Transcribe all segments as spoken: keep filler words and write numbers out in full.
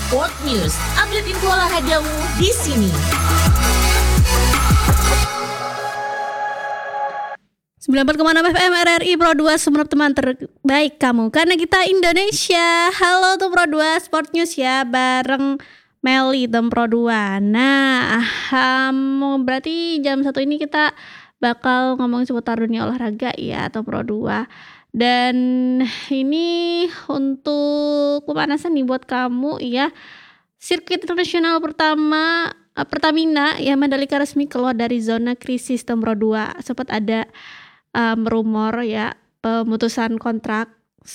Sport News, update info olahragamu di sini. sembilan puluh empat koma enam F M R R I Pro dua Sumenep, teman terbaik kamu karena kita Indonesia. Halo tuh Pro dua Sport News ya, bareng Meli tem Pro dua. Nah, um, berarti jam satu ini kita bakal ngomongin seputar dunia olahraga ya atau Pro dua. Dan ini untuk pemanasan nih buat kamu ya. Sirkuit internasional pertama Pertamina ya, Mandalika resmi keluar dari zona krisis tem Pro dua. Sempat ada um, rumor ya pemutusan kontrak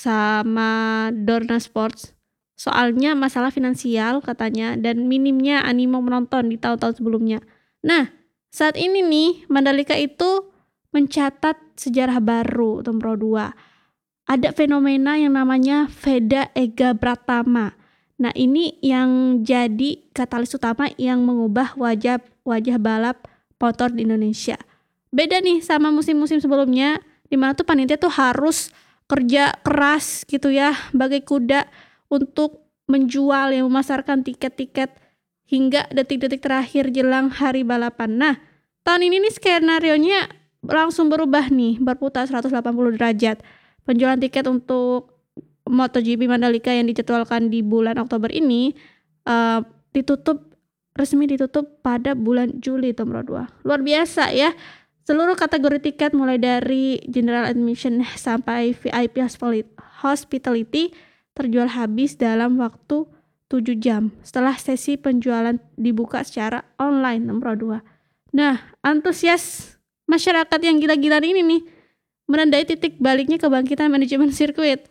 sama Dorna Sports soalnya masalah finansial katanya dan minimnya animo menonton di tahun-tahun sebelumnya. Nah, saat ini nih Mandalika itu mencatat sejarah baru tem Pro dua. Ada fenomena yang namanya Veda Ega Pratama. Nah, ini yang jadi katalis utama yang mengubah wajah wajah balap motor di Indonesia. Beda nih sama musim-musim sebelumnya di mana tuh panitia tuh harus kerja keras gitu ya bagai kuda untuk menjual yang memasarkan tiket-tiket hingga detik-detik terakhir jelang hari balapan. Nah, tahun ini nih skenarionya langsung berubah nih, berputar seratus delapan puluh derajat. Penjualan tiket untuk MotoGP Mandalika yang dijadwalkan di bulan Oktober ini uh, ditutup resmi ditutup pada bulan Juli tem Pro dua. Luar biasa ya. Seluruh kategori tiket mulai dari general admission sampai V I P hospitality terjual habis dalam waktu tujuh jam setelah sesi penjualan dibuka secara online tem Pro dua. Nah, antusias masyarakat yang gila-gilaan ini nih menandai titik baliknya kebangkitan manajemen sirkuit.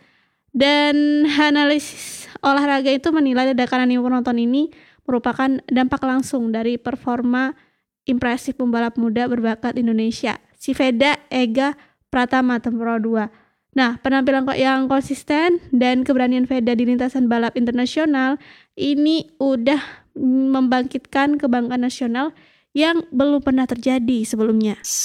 Dan analisis olahraga itu menilai ledakan animo penonton ini merupakan dampak langsung dari performa impresif pembalap muda berbakat Indonesia, si Veda Ega Pratama tem Pro dua. Nah, penampilan yang konsisten dan keberanian Veda di lintasan balap internasional ini udah membangkitkan kebanggaan nasional yang belum pernah terjadi sebelumnya.